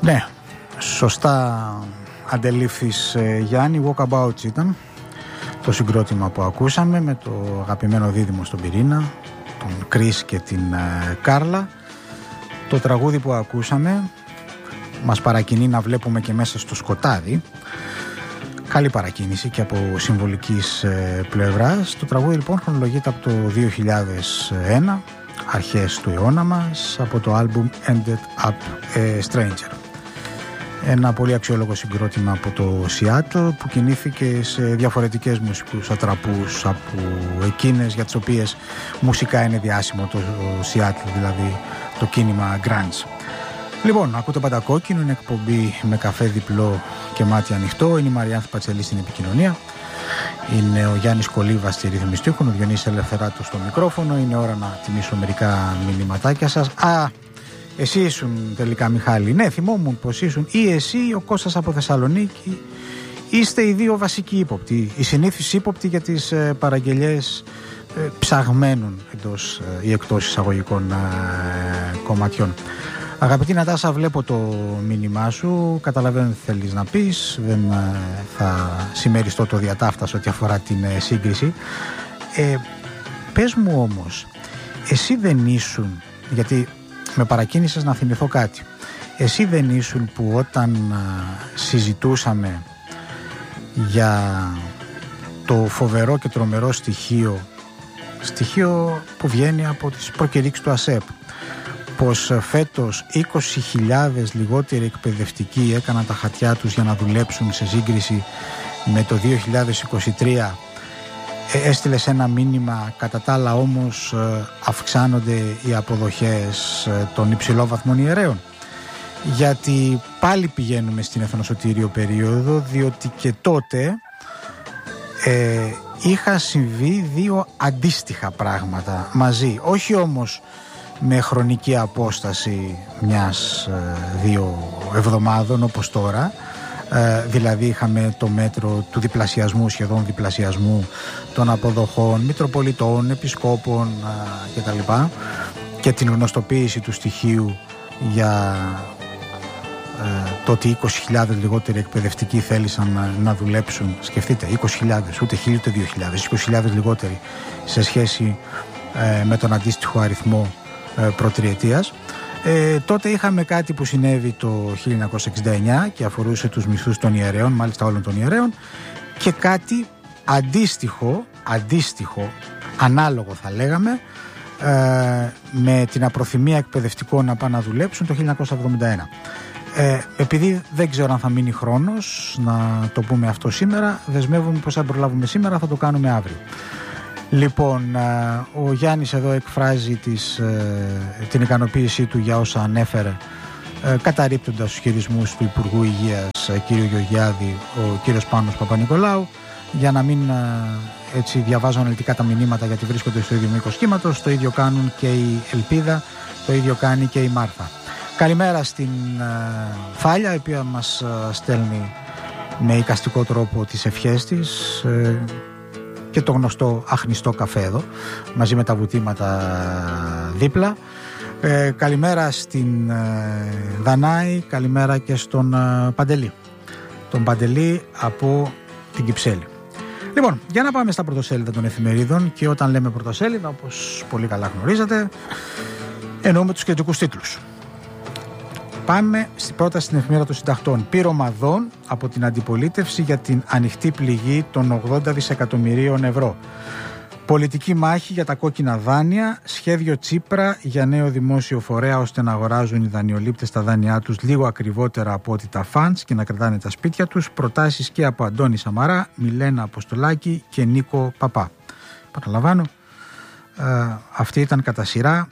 Ναι, σωστά αντελήφθης, Γιάννη. Walkabouts ήταν το συγκρότημα που ακούσαμε, με το αγαπημένο δίδυμο στον πυρήνα, τον Κρίς και την Κάρλα. Το τραγούδι που ακούσαμε μας παρακινεί να βλέπουμε και μέσα στο σκοτάδι. Καλή παρακίνηση και από συμβολικής πλευράς. Το τραγούδι λοιπόν χρονολογείται από το 2001, αρχές του αιώνα μας, από το άλμπουμ Ended Up a Stranger. Ένα πολύ αξιόλογο συγκρότημα από το Σιάτλ, που κινήθηκε σε διαφορετικές μουσικούς ατραπούς από εκείνες για τις οποίες μουσικά είναι διάσημο το Σιάτλ, δηλαδή το κίνημα grunge. Λοιπόν, ακούτε Παντακόκκινο, είναι εκπομπή με καφέ διπλό και μάτι ανοιχτό. Είναι η Μαριάνθη Πατσελή στην επικοινωνία. Είναι ο Γιάννης Κολίβας στη ρύθμιση του ήχου, ο Διονύσης Ελευθεράτος στο μικρόφωνο. Είναι ώρα να τιμήσω μερικά μηνυματάκια σας. Εσύ ήσουν τελικά, Μιχάλη? Ναι, θυμόμουν πως ήσουν ή εσύ ή ο Κώστας από Θεσσαλονίκη. Είστε οι δύο βασικοί ύποπτοι, οι συνήθεις ύποπτοι για τις παραγγελίες ψαγμένων εντός ή εκτός εισαγωγικών κομματιών. Αγαπητή Νατάσα, βλέπω το μήνυμά σου, καταλαβαίνω τι θέλεις να πεις, δεν θα συμμεριστώ το διατάφτας ό,τι αφορά την σύγκριση. Πες μου όμως, εσύ δεν ήσουν, γιατί με παρακίνησες να θυμηθώ κάτι, εσύ δεν ήσουν που όταν συζητούσαμε για το φοβερό και τρομερό στοιχείο που βγαίνει από τις προκηρύξεις του ΑΣΕΠ, πως φέτος 20.000 λιγότεροι εκπαιδευτικοί έκαναν τα χατιά τους για να δουλέψουν σε σύγκριση με το 2023, έστειλες ένα μήνυμα, κατά τα άλλα όμως αυξάνονται οι αποδοχές των υψηλόβαθμων ιερέων? Γιατί πάλι πηγαίνουμε στην εθνοσωτήριο περίοδο, διότι και τότε είχα συμβεί δύο αντίστοιχα πράγματα μαζί, όχι όμως με χρονική απόσταση μιας-δύο εβδομάδων όπως τώρα. Δηλαδή είχαμε το μέτρο του διπλασιασμού, σχεδόν διπλασιασμού των αποδοχών μητροπολιτών, επισκόπων κτλ. Και την γνωστοποίηση του στοιχείου για το ότι 20.000 λιγότεροι εκπαιδευτικοί θέλησαν να δουλέψουν. Σκεφτείτε, 20.000, ούτε 1.000 ούτε 2.000, 20.000 λιγότεροι σε σχέση με τον αντίστοιχο αριθμό προτριετίας. Τότε είχαμε κάτι που συνέβη το 1969 και αφορούσε τους μισθούς των ιερέων, μάλιστα όλων των ιερέων, και κάτι αντίστοιχο, ανάλογο θα λέγαμε, με την απροθυμία εκπαιδευτικών να πάνε να δουλέψουν το 1971. Επειδή δεν ξέρω αν θα μείνει χρόνος να το πούμε αυτό σήμερα, δεσμεύομαι πως αν προλάβουμε σήμερα θα το κάνουμε αύριο. Λοιπόν, ο Γιάννης εδώ εκφράζει την ικανοποίησή του για όσα ανέφερε, καταρρίπτοντας τους χειρισμούς του Υπουργού Υγείας κύριο Γεωργιάδη, ο κύριος Πάνος Παπα-Νικολάου, για να μην έτσι διαβάζω αναλυτικά τα μηνύματα, γιατί βρίσκονται στο ίδιο μήκος κύματος. Το ίδιο κάνουν και η Ελπίδα, το ίδιο κάνει και η Μάρθα. Καλημέρα στην Φάλια, η οποία μας στέλνει με εικαστικό τρόπο τις ευχές της και το γνωστό αχνιστό καφέ εδώ, μαζί με τα βουτήματα δίπλα. Καλημέρα στην Δανάη, καλημέρα και στον Παντελή. Τον Παντελή από την Κυψέλη. Λοιπόν, για να πάμε στα πρωτοσέλιδα των εφημερίδων, και όταν λέμε πρωτοσέλιδα, όπως πολύ καλά γνωρίζετε, εννοούμε τους κεντρικούς τίτλους. Πάμε πρώτα στην εφημερίδα των συντακτών. Πείρωμα δών από την αντιπολίτευση για την ανοιχτή πληγή των 80 δισεκατομμυρίων ευρώ. Πολιτική μάχη για τα κόκκινα δάνεια. Σχέδιο Τσίπρα για νέο δημόσιο φορέα ώστε να αγοράζουν οι δανειολήπτες τα δάνειά τους λίγο ακριβότερα από ό,τι τα φαντς και να κρατάνε τα σπίτια τους. Προτάσεις και από Αντώνη Σαμαρά, Μιλένα Αποστολάκη και Νίκο Παπά. Παραλαμβάνω, αυτή ήταν κατά σειρά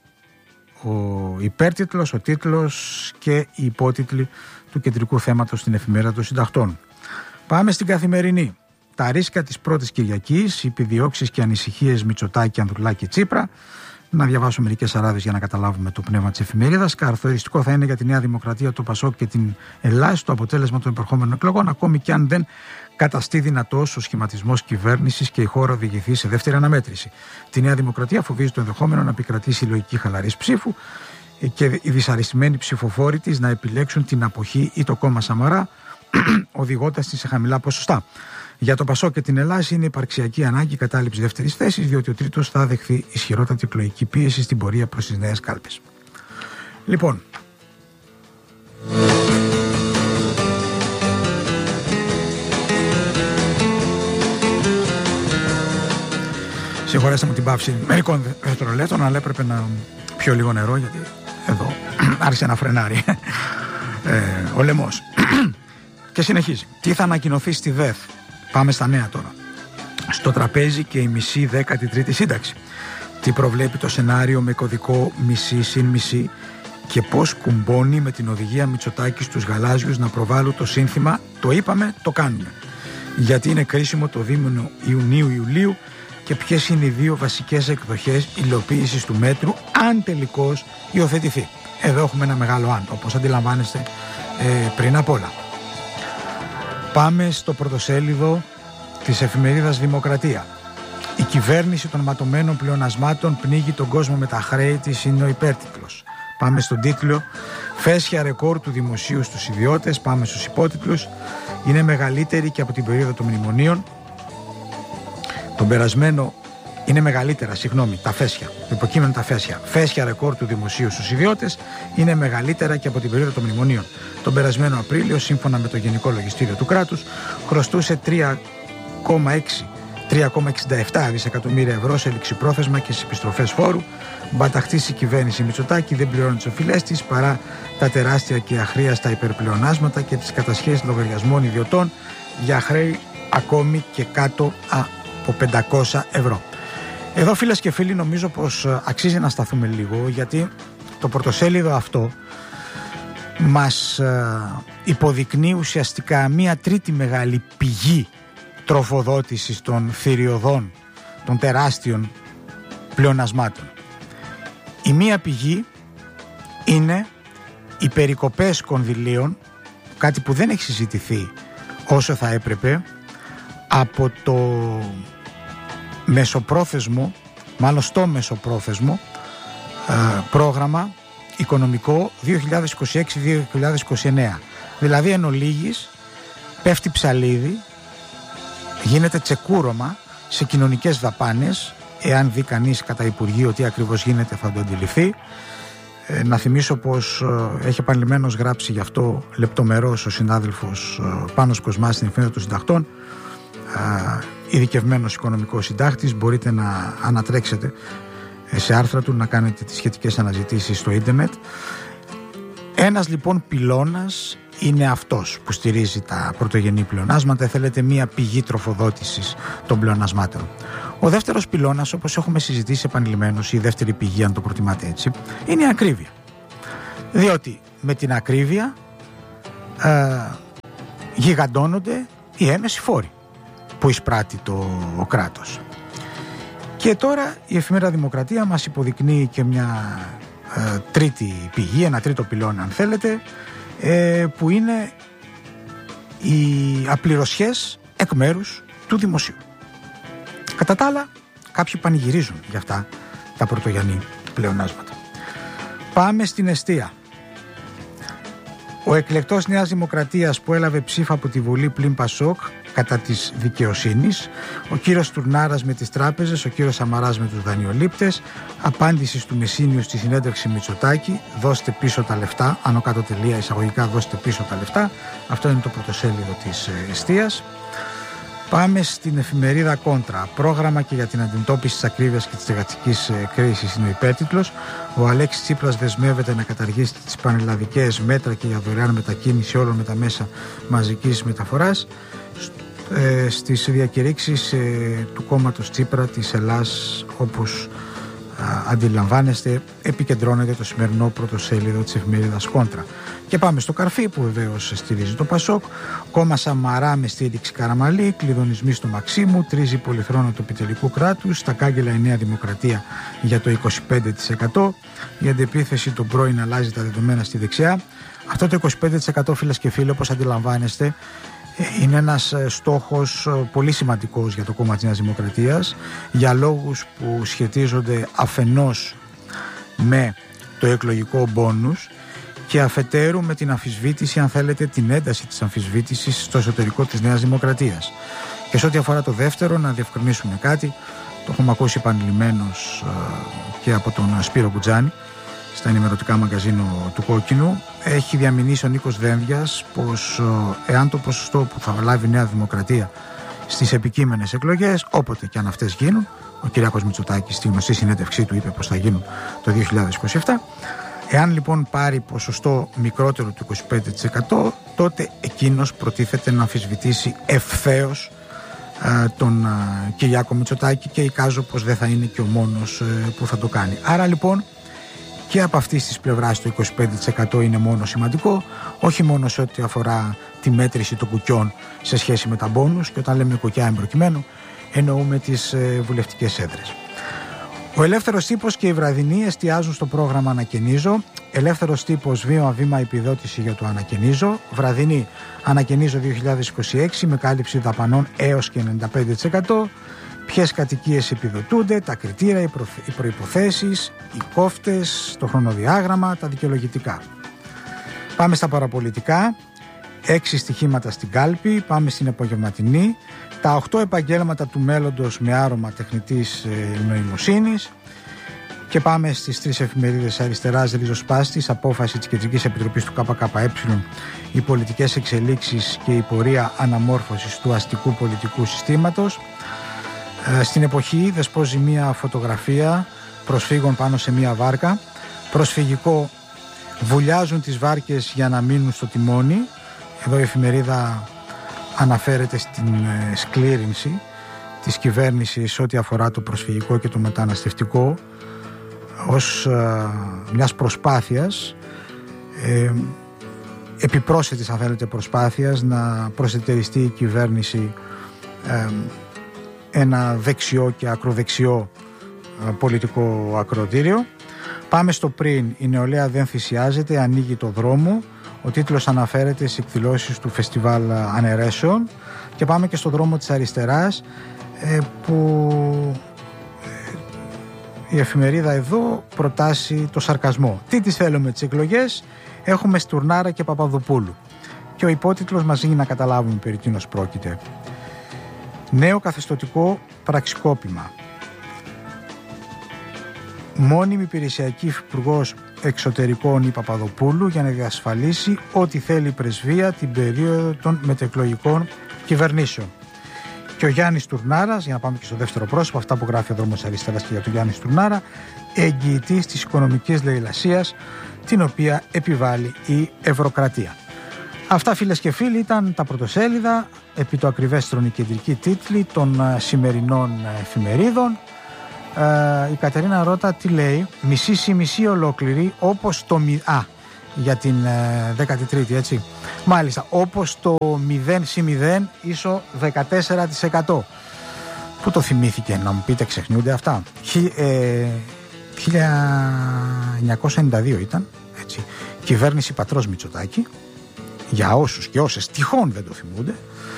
ο υπέρτιτλος, ο τίτλος και οι υπότιτλοι του κεντρικού θέματος στην εφημερίδα των συντακτών. Πάμε στην Καθημερινή. Τα ρίσκα της πρώτης Κυριακής, οι επιδιώξεις και ανησυχίες Μητσοτάκη, Ανδρουλάκη, Τσίπρα. Να διαβάσω μερικές αράδες για να καταλάβουμε το πνεύμα της εφημερίδας. Χαρακτηριστικό θα είναι για τη Νέα Δημοκρατία, το ΠΑΣΟΚ και την Ελλάδα το αποτέλεσμα των επερχόμενων εκλογών, ακόμη και αν δεν καταστεί δυνατός ο σχηματισμός κυβέρνησης και η χώρα οδηγηθεί σε δεύτερη αναμέτρηση. Τη Νέα Δημοκρατία φοβίζει το ενδεχόμενο να επικρατήσει η λογική χαλαρής ψήφου. και οι δυσαρεστημένοι ψηφοφόροι της να επιλέξουν την αποχή ή το κόμμα Σαμαρά, οδηγώντας τη σε χαμηλά ποσοστά. Για το Πασόκ και την Ελλάδα είναι υπαρξιακή ανάγκη κατάληψη δεύτερης θέσης, διότι ο τρίτος θα δεχθεί ισχυρότατη εκλογική πίεση στην πορεία προς τις νέες κάλπες. Λοιπόν, συγχωρέστε μου την πάυση μερικών δευτερολέπτων, αλλά έπρεπε να πιω λίγο νερό, γιατί εδώ άρχισε να φρενάρει ο λαιμός. Και συνεχίζει. Τι θα ανακοινωθεί στη ΔΕΘ? Πάμε στα νέα τώρα. Στο τραπέζι και η μισή 13η σύνταξη. Τι προβλέπει το σενάριο με κωδικό μισή συν μισή και πώς κουμπώνει με την οδηγία Μητσοτάκη στους γαλάζιους να προβάλλουν το σύνθημα «Το είπαμε, το κάνουμε». Γιατί είναι κρίσιμο το δίμηνο Ιουνίου-Ιουλίου και ποιες είναι οι δύο βασικές εκδοχές υλοποίησης του μέτρου αν τελικώς υιοθετηθεί. Εδώ έχουμε ένα μεγάλο αν, όπως αντιλαμβάνεστε πριν απ' όλα. Πάμε στο πρωτοσέλιδο της εφημερίδας Δημοκρατία. Η κυβέρνηση των ματωμένων πλεονασμάτων πνίγει τον κόσμο με τα χρέη της, είναι ο υπέρτιτλος. Πάμε στον τίτλο «Φέσια ρεκόρ του δημοσίου στους ιδιώτες». Πάμε στους υπότιτλους. Είναι μεγαλύτερη και από την περίοδο των μνημονίων. Τον περασμένο είναι μεγαλύτερα, τα φέσια. Το υποκείμενο τα φέσια. Φέσια ρεκόρ του δημοσίου στους ιδιώτες είναι μεγαλύτερα και από την περίοδο των μνημονίων. Τον περασμένο Απρίλιο, σύμφωνα με το Γενικό Λογιστήριο του κράτους, χρωστούσε 3,67 δισεκατομμύρια ευρώ σε ληξιπρόθεσμα και στις επιστροφές φόρου. Μπαταχτής η κυβέρνηση Μητσοτάκη δεν πληρώνει τις οφειλές της παρά τα τεράστια και αχρίαστα υπερπλεονάσματα και τις κατασχέσεις λογαριασμών ιδιωτών για χρέη ακόμη και κάτω από 500 ευρώ. Εδώ, φίλες και φίλοι, νομίζω πως αξίζει να σταθούμε λίγο, γιατί το πρωτοσέλιδο αυτό μας υποδεικνύει ουσιαστικά μία τρίτη μεγάλη πηγή τροφοδότησης των θηριωδών, των τεράστιων πλεονασμάτων. Η μία πηγή είναι οι περικοπές κονδυλίων, κάτι που δεν έχει συζητηθεί όσο θα έπρεπε, από το μεσοπρόθεσμο, μάλλον στο μεσοπρόθεσμο πρόγραμμα οικονομικό 2026-2029. Δηλαδή εν ολίγης πέφτει ψαλίδι, γίνεται τσεκούρωμα σε κοινωνικές δαπάνες. Εάν δει κανείς κατά Υπουργείο τι ακριβώς γίνεται θα το αντιληφθεί. Να θυμίσω πως έχει επανειλημμένως γράψει γι' αυτό λεπτομερώς ο συνάδελφος Πάνος Κοσμάς στην Εφημερίδα των Συντακτών, ειδικευμένος οικονομικός συντάκτης. Μπορείτε να ανατρέξετε σε άρθρα του, να κάνετε τις σχετικές αναζητήσεις στο ίντερνετ. Ένας λοιπόν πυλώνας είναι αυτός που στηρίζει τα πρωτογενή πλεονάσματα. Θέλετε μία πηγή τροφοδότησης των πλεονασμάτων. Ο δεύτερος πυλώνας, όπως έχουμε συζητήσει επανειλημμένως, η δεύτερη πηγή, αν το προτιμάτε έτσι, είναι η ακρίβεια. Διότι με την ακρίβεια γιγαντώνονται οι έμεσοι φόροι που εισπράττει το κράτος. Και τώρα η εφημερίδα Δημοκρατία μας υποδεικνύει και μια τρίτη πηγή, ένα τρίτο πυλώνα αν θέλετε, που είναι οι απληρωσιές εκ μέρους του δημοσίου. Κατά τα άλλα, κάποιοι πανηγυρίζουν για αυτά τα πρωτογενή πλεονάσματα. Πάμε στην εστία. Ο εκλεκτός Νέας Δημοκρατίας που έλαβε ψήφα από τη Βουλή πλην Πασόκ κατά της δικαιοσύνης, ο κύριος Τουρνάρας με τις τράπεζες, ο κύριος Σαμαράς με τους δανειολήπτες, απάντηση του Μεσίνιου στη συνέντευξη Μητσοτάκη, δώστε πίσω τα λεφτά, άνω κάτω τελεία εισαγωγικά, δώστε πίσω τα λεφτά. Αυτό είναι το πρωτοσέλιδο της εστίας. Πάμε στην εφημερίδα Κόντρα. Πρόγραμμα και για την αντιμετώπιση της ακρίβειας και της εργατικής κρίσης είναι ο υπέρτιτλος. Ο Αλέξης Τσίπρας δεσμεύεται να καταργήσει τις πανελλαδικές μέτρα και για δωρεάν μετακίνηση όλων με τα μέσα μαζικής μεταφοράς. Στις διακηρύξεις του κόμματος Τσίπρα της Ελλάς, όπως αντιλαμβάνεστε, επικεντρώνεται το σημερινό πρωτοσέλιδο της εφημερίδας Κόντρα. Και πάμε στο καρφί που βεβαίως στηρίζει το Πασόκ. Κόμμα Σαμαρά με στήριξη Καραμαλή, κλειδονισμοί στο Μαξίμου, τρίζει πολυθρόνα του επιτελικού κράτους, στα κάγκελα η Νέα Δημοκρατία για το 25%. Η αντεπίθεση των πρώην αλλάζει τα δεδομένα στη δεξιά. Αυτό το 25%, φίλες και φίλοι, όπως αντιλαμβάνεστε, είναι ένας στόχος πολύ σημαντικός για το κόμμα της Νέας Δημοκρατίας, για λόγους που σχετίζονται αφενός με το εκλογικό μπόνους, και αφετέρου με την αμφισβήτηση, αν θέλετε, την ένταση της αμφισβήτησης στο εσωτερικό της Νέας Δημοκρατίας. Και σε ό,τι αφορά το δεύτερο, να διευκρινίσουμε κάτι, το έχουμε ακούσει επανειλημμένως και από τον Σπύρο Κουτζάνη στα ενημερωτικά μαγκαζίνο του Κόκκινου. Έχει διαμηνήσει ο Νίκος Δένδιας πως εάν το ποσοστό που θα λάβει η Νέα Δημοκρατία στις επικείμενες εκλογές, όποτε και αν αυτές γίνουν, ο Κυριάκος Μητσοτάκης στη γνωστή συνέντευξή του είπε πως θα γίνουν το 2027, εάν λοιπόν πάρει ποσοστό μικρότερο του 25%, τότε εκείνος προτίθεται να αμφισβητήσει ευθέως τον Κυριάκο Μητσοτάκη, και εικάζω πως δεν θα είναι και ο μόνος που θα το κάνει. Άρα λοιπόν και από αυτής της πλευράς το 25% είναι μόνο σημαντικό, όχι μόνο σε ό,τι αφορά τη μέτρηση των κουκιών σε σχέση με τα μπόνους, και όταν λέμε κουκιά εμπροκειμένου εννοούμε τις βουλευτικές έδρες. Ο Ελεύθερος Τύπος και η Βραδινή εστιάζουν στο πρόγραμμα Ανακαινίζω. Ελεύθερος Τύπος, βήμα-βήμα επιδότηση για το Ανακαινίζω. Βραδινή, Ανακαινίζω 2026 με κάλυψη δαπανών έως και 95%. Ποιες κατοικίες επιδοτούνται, τα κριτήρια, οι προϋποθέσεις, οι κόφτες, το χρονοδιάγραμμα, τα δικαιολογητικά. Πάμε στα παραπολιτικά. 6 στοιχήματα στην κάλπη. Πάμε στην απογευματινή. Τα 8 επαγγέλματα του μέλλοντος με άρωμα τεχνητής νοημοσύνης. Και πάμε στις 3 εφημερίδες αριστεράς ριζοσπάστης, απόφαση της Κεντρικής Επιτροπής του ΚΚΕ, οι πολιτικές εξελίξεις και η πορεία αναμόρφωσης του αστικού πολιτικού συστήματος. Στην εποχή δεσπόζει μία φωτογραφία προσφύγων πάνω σε μία βάρκα. Προσφυγικό, βουλιάζουν τις βάρκες για να μείνουν στο τιμόνι. Εδώ η εφημερίδα αναφέρεται στην σκλήρινση της κυβέρνησης ό,τι αφορά το προσφυγικό και το μεταναστευτικό, ως μιας προσπάθειας, επιπρόσθετης αν θέλετε προσπάθειας, να προσετεριστεί η κυβέρνηση ένα δεξιό και ακροδεξιό πολιτικό ακροτήριο. Πάμε στο πριν. Η νεολαία δεν θυσιάζεται, ανοίγει το δρόμο. Ο τίτλος αναφέρεται σε εκδηλώσεις του φεστιβάλ Αναιρέσεων. Και πάμε και στο δρόμο της αριστεράς, που η εφημερίδα εδώ προτάσει το σαρκασμό. Τι τις θέλουμε τις εκλογές? Έχουμε Στουρνάρα και Παπαδοπούλου. Και ο υπότιτλος μας γίνει να καταλάβουμε περί τίνος πρόκειται. Νέο καθεστωτικό πραξικόπημα. Μόνιμη υπηρεσιακή υπουργός εξωτερικών η Παπαδοπούλου για να διασφαλίσει ό,τι θέλει η πρεσβεία την περίοδο των μετεκλογικών κυβερνήσεων. Και ο Γιάννης Τουρνάρας, για να πάμε και στο δεύτερο πρόσωπο, αυτά που γράφει ο δρόμος αριστεράς και για τον Γιάννη Τουρνάρα, εγγυητής της οικονομικής λαιλασίας, την οποία επιβάλλει η Ευρωκρατία. Αυτά, φίλες και φίλοι, ήταν τα πρωτοσέλιδα, επί το ακριβέστερον οι κεντρικοί τίτλοι των σημερινών εφημερίδων. Η Κατερίνα ρώτα τι λέει? Μισή ολόκληρη, όπως το για την 13η, έτσι. Μάλιστα, όπως το 0 ίσο 14%. Πού το θυμήθηκε, να μου πείτε, ξεχνιούνται αυτά? 1992 ήταν, έτσι. Κυβέρνηση πατρός Μητσοτάκη, για όσους και όσες τυχόν δεν το θυμούνται.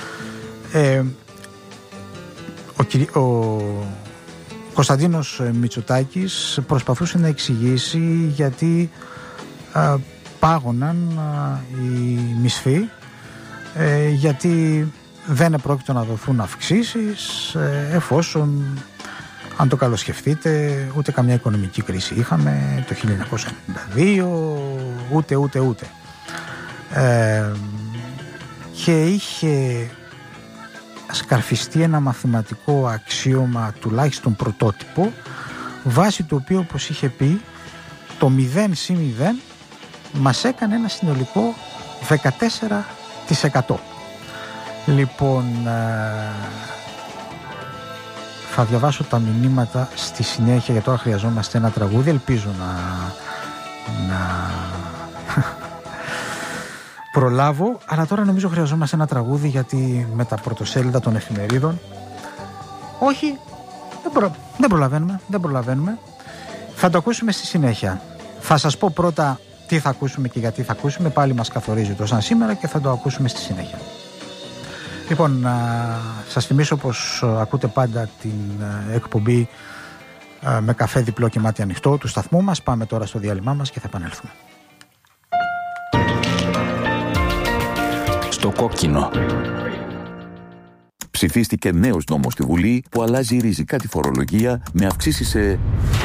Ο Κωνσταντίνος Μητσοτάκης προσπαθούσε να εξηγήσει γιατί πάγωναν οι μισθοί, γιατί δεν επρόκειτο να δοθούν αυξήσεις, εφόσον, αν το καλοσκεφτείτε, ούτε καμιά οικονομική κρίση είχαμε το 1992, ούτε. Και είχε σκαρφιστεί ένα μαθηματικό αξίωμα, τουλάχιστον πρωτότυπο, βάσει το οποίο, όπως είχε πει, το 0 μας έκανε ένα συνολικό 14%. Λοιπόν, θα διαβάσω τα μηνύματα στη συνέχεια, για τώρα χρειαζόμαστε ένα τραγούδι, ελπίζω να προλάβω, αλλά τώρα νομίζω χρειαζόμαστε ένα τραγούδι, γιατί με τα πρωτοσέλιδα των εφημερίδων όχι, δεν προλαβαίνουμε. Θα το ακούσουμε στη συνέχεια. Θα σας πω πρώτα τι θα ακούσουμε και γιατί θα ακούσουμε. Πάλι μας καθορίζει το σαν σήμερα και θα το ακούσουμε στη συνέχεια. Λοιπόν, να σας θυμίσω πως ακούτε πάντα την εκπομπή με καφέ διπλό και μάτι ανοιχτό του σταθμού μας. Πάμε τώρα στο διάλειμμά μας και θα επανέλθουμε. Στο κόκκινο. Ψηφίστηκε νέος νόμος στη Βουλή που αλλάζει ριζικά τη φορολογία με αυξήσεις σε...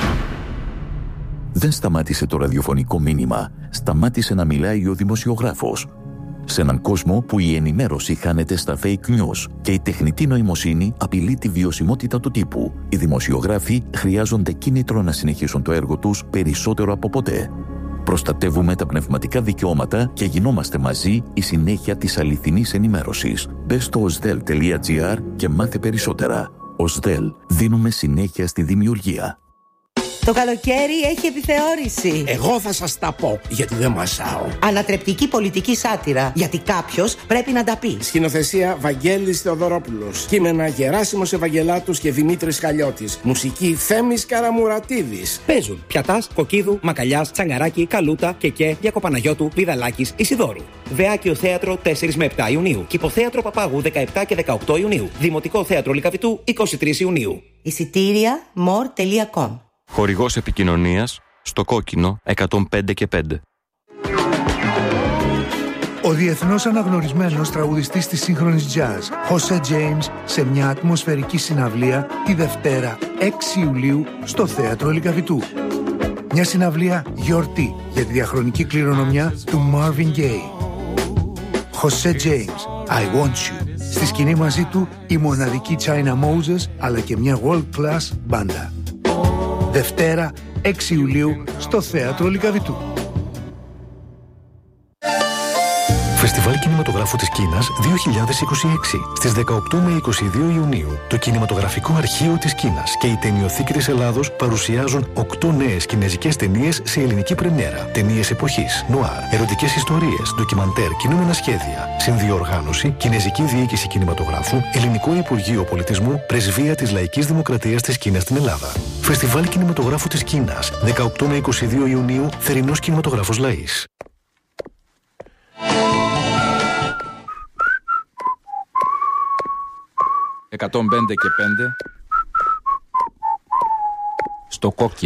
Δεν σταμάτησε το ραδιοφωνικό μήνυμα. Σταμάτησε να μιλάει ο δημοσιογράφος. Σε έναν κόσμο που η ενημέρωση χάνεται στα fake news και η τεχνητή νοημοσύνη απειλεί τη βιωσιμότητα του τύπου, οι δημοσιογράφοι χρειάζονται κίνητρο να συνεχίσουν το έργο τους περισσότερο από ποτέ. Προστατεύουμε τα πνευματικά δικαιώματα και γινόμαστε μαζί η συνέχεια της αληθινής ενημέρωσης. Μπες στο osdel.gr και μάθε περισσότερα. Osdel, δίνουμε συνέχεια στη δημιουργία. Το καλοκαίρι έχει επιθεώρηση. Εγώ θα σας τα πω, γιατί δεν μασάω. Ανατρεπτική πολιτική σάτυρα, γιατί κάποιος πρέπει να τα πει. Σκηνοθεσία Βαγγέλης Θεοδωρόπουλος. Κείμενα Γεράσιμος Ευαγγελάτους και Δημήτρης Χαλιώτης. Μουσική Θέμης Καραμουρατίδης. Παίζουν Πιατάς, Κοκκίδου, Μακαλιάς, Τσαγκαράκη, Καλούτα, Κεκέ, Διακοπαναγιώτου, Βιδαλάκης, Ισιδώρου. Βεάκιο Θέατρο 4 με 7 Ιουνίου. Κηποθέατρο Παπάγου 17 και 18 Ιουνίου. Δημοτικό Θέατρο Λυκαβητού 23 Ιουνίου. Εισιτήρια more.com. Χορηγός επικοινωνίας στο κόκκινο 105 και 5. Ο διεθνώς αναγνωρισμένος τραγουδιστής της σύγχρονης jazz, Jose James, σε μια ατμοσφαιρική συναυλία τη Δευτέρα 6 Ιουλίου στο Θέατρο Λυκαβητού. Μια συναυλία γιορτή για τη διαχρονική κληρονομιά του Marvin Gaye. Jose James, I Want You. Στη σκηνή μαζί του η μοναδική China Moses, αλλά και μια world class μπάντα. Δευτέρα 6 Ιουλίου στο Θέατρο Λυκαβητού. Φεστιβάλ Κινηματογράφου της Κίνας 2026. Στις 18 με 22 Ιουνίου, το Κινηματογραφικό Αρχείο της Κίνας και η Ταινιοθήκη της Ελλάδος παρουσιάζουν 8 νέες κινεζικές ταινίες σε ελληνική πρεμιέρα. Ταινίες εποχής, νουάρ, ερωτικές ιστορίες, ντοκιμαντέρ, κινούμενα σχέδια. Συνδιοργάνωση, Κινεζική Διοίκηση Κινηματογράφου, Ελληνικό Υπουργείο Πολιτισμού, Πρεσβεία της Λαϊκής Δημοκρατίας της Κίνας στην Ελλάδα. Φεστιβάλ Κινηματογράφου της Κίνας 18 με 22 Ιουνίου, Θερινός Κινηματογράφος Λαΐς. ...105 και 5... ...στο κόκκινο.